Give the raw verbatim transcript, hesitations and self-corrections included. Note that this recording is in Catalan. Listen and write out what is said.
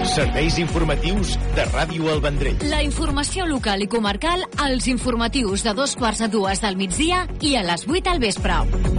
Serveis informatius de Ràdio El Vendrell. La informació local i comarcal als informatius de dos quarts a dues del migdia i a les vuit al vespre.